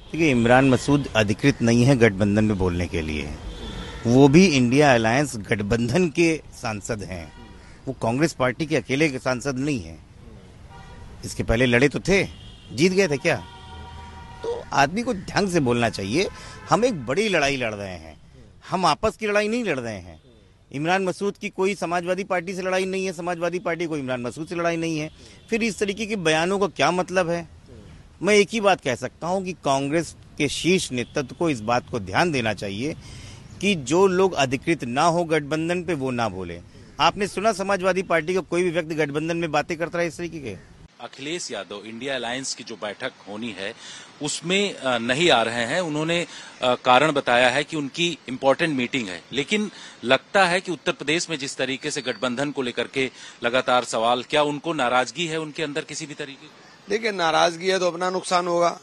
देखिए, इमरान मसूद अधिकृत नहीं है गठबंधन में बोलने के लिए। वो भी इंडिया अलायंस गठबंधन के सांसद हैं। वो कांग्रेस पार्टी के अकेले के सांसद नहीं हैं। इसके पहले लड़े तो थे, जीत गए थे क्या? तो आदमी को ढंग से बोलना चाहिए। हम एक बड़ी लड़ाई लड़ रहे हैं, हम आपस की लड़ाई नहीं लड़ रहे हैं। इमरान मसूद की कोई समाजवादी पार्टी से लड़ाई नहीं है, समाजवादी पार्टी को इमरान मसूद से लड़ाई नहीं है। फिर इस तरीके के बयानों का क्या मतलब है? मैं एक ही बात कह सकता हूं कि कांग्रेस के शीर्ष नेतृत्व को इस बात को ध्यान देना चाहिए कि जो लोग अधिकृत ना हो गठबंधन पे वो ना बोले। आपने सुना समाजवादी पार्टी का कोई भी व्यक्ति गठबंधन में बातें करता है इस तरीके के? अखिलेश यादव इंडिया अलायंस की जो बैठक होनी है उसमें नहीं आ रहे हैं। उन्होंने कारण बताया है कि उनकी इम्पोर्टेंट मीटिंग है, लेकिन लगता है कि उत्तर प्रदेश में जिस तरीके से गठबंधन को लेकर के लगातार सवाल, क्या उनको नाराजगी है उनके अंदर किसी भी तरीके की? देखिए, नाराजगी है तो अपना नुकसान होगा।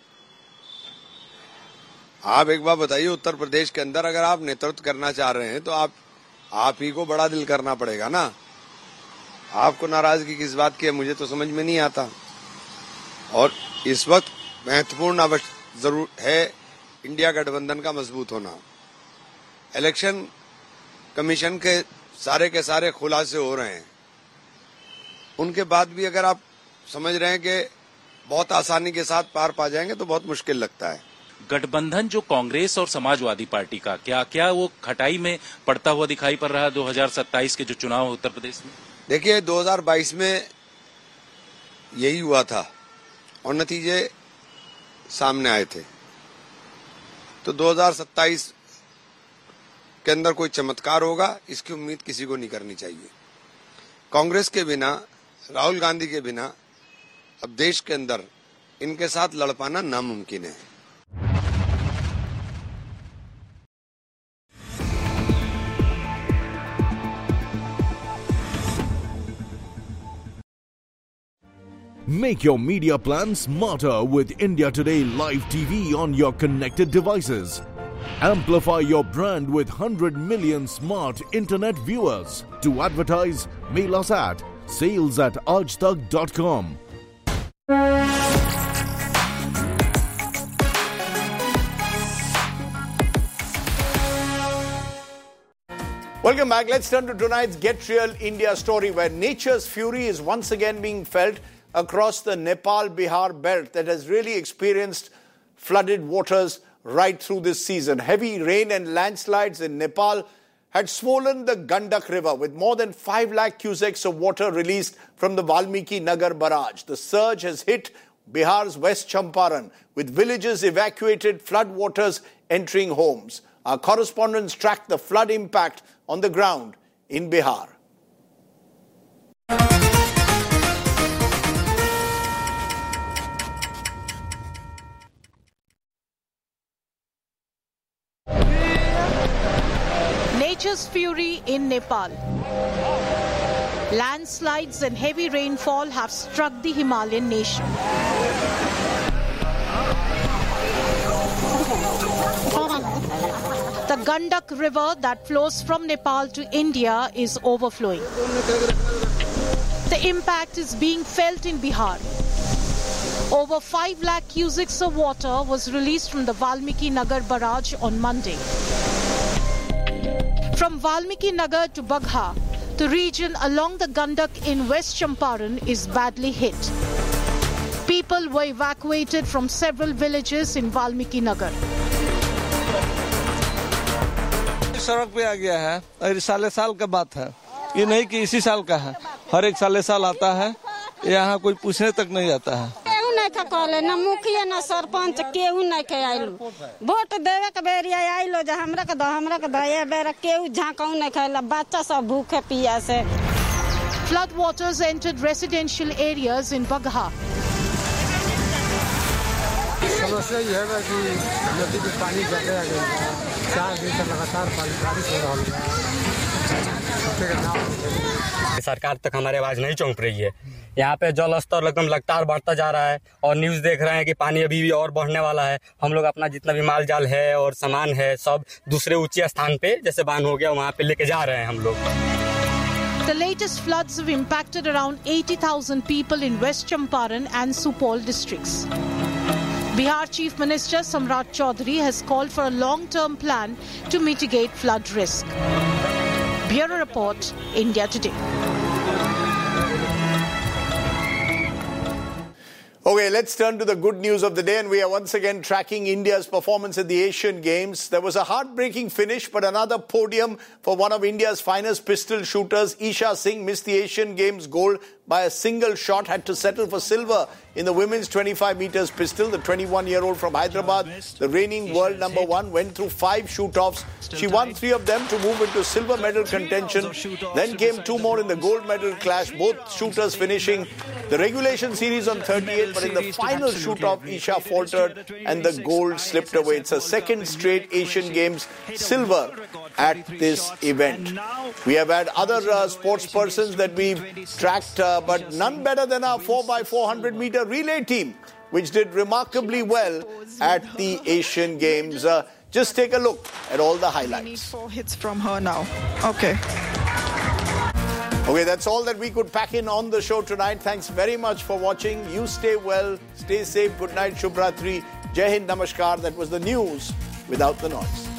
आप एक बार बताइए, उत्तर प्रदेश के अंदर अगर आप नेतृत्व करना चाह रहे हैं तो आप ही को बड़ा दिल करना पड़ेगा ना। आपको नाराजगी किस बात की है मुझे तो समझ में नहीं आता। और इस वक्त महत्वपूर्ण जरूर है इंडिया गठबंधन का मजबूत होना। इलेक्शन कमीशन के सारे खुलासे हो रहे हैं, उनके बाद भी अगर आप समझ रहे हैं कि बहुत आसानी के साथ पार पा जाएंगे तो बहुत मुश्किल लगता है। गठबंधन जो कांग्रेस और समाजवादी पार्टी का, क्या वो खटाई में पड़ता हुआ दिखाई पड़ रहा है 2027 के जो चुनाव है उत्तर प्रदेश में? देखिए, 2022 में यही हुआ था और नतीजे सामने आए थे। तो 2027 के अंदर कोई चमत्कार होगा, इसकी उम्मीद किसी को नहीं करनी चाहिए। कांग्रेस के बिना, राहुल गांधी के बिना अब देश के अंदर इनके साथ लड़ पाना नामुमकिन है। Make your media plan smarter with India Today Live TV on your connected devices. Amplify your brand with 100 million smart internet viewers. To advertise, mail us at sales@aajtak.com. Welcome back. Let's turn to tonight's Get Real India story, where nature's fury is once again being felt across the Nepal-Bihar belt that has really experienced flooded waters right through this season. Heavy rain and landslides in Nepal had swollen the Gandak River with more than 5 lakh cusecs of water released from the Valmiki Nagar barrage. The surge has hit Bihar's West Champaran, with villages evacuated, flood waters entering homes. Our correspondents tracked the flood impact on the ground in Bihar. Nature's fury in Nepal. Landslides and heavy rainfall have struck the Himalayan nation. The Gandak River that flows from Nepal to India is overflowing. The impact is being felt in Bihar. Over 5 lakh cusecs of water was released from the Valmiki Nagar barrage on Monday. From Valmiki Nagar to Bagha, the region along the Gandak in West Champaran is badly hit. People were evacuated from several villages in Valmiki Nagar. सड़क पे आ गया है और साले साल का बात है, ये नहीं कि इसी साल का है। हर एक साले साल आता है, यहाँ कोई पूछने तक नहीं आता है। केहू नहीं था कहले, न मुखिया न सरपंच केहू नहीं के आइलो। वोट देवे के बेरिया आइलो, जे हमरा के द ये बेरा केहू झांकाऊ नहीं खेला, बच्चा सब भूखे पियासे। Flood waters entered residential areas in Bagha. समस्या ये है कि नदी में पानी ज्यादा आ गया, 4 दिन से लगातार बारिश हो रहा है। सरकार तक हमारी आवाज नहीं पहुंच रही है। यहाँ पे जल स्तर एकदम लगातार बढ़ता जा रहा है और न्यूज देख रहे हैं कि पानी अभी भी और बढ़ने वाला है। हम लोग अपना जितना भी माल जाल है और सामान है सब दूसरे ऊंचे स्थान पे जैसे बांध हो गया वहाँ पे लेके जा रहे हैं हम लोग। The latest floods have impacted around 80,000 people in West Champaran and Supol districts. Bihar Chief Minister Samrat Chaudhary has called for a long-term plan to mitigate flood risk. Bureau Report, India Today. Okay, let's turn to the good news of the day, and we are once again tracking India's performance at the Asian Games. There was a heartbreaking finish, but another podium for one of India's finest pistol shooters. Isha Singh missed the Asian Games gold by a single shot, had to settle for silver in the women's 25 meters pistol. The 21-year-old from Hyderabad, the reigning world number one, went through 5 shoot-offs. She won 3 of them to move into silver medal contention. Then came 2 more in the gold medal clash, both shooters finishing the regulation series on 38, but in the final shoot-off, Isha faltered and the gold slipped away. It's a second straight Asian Games silver at this event. We have had other sports persons that we've tracked, but none better than our 4x400 meter relay team, which did remarkably well at the Asian Games. Just take a look at all the highlights. We need 4 hits from her now. Okay. Okay, that's all that we could pack in on the show tonight. Thanks very much for watching. You stay well, stay safe. Good night, Shubhratri. Jai Hind, Namaskar. That was the news without the noise.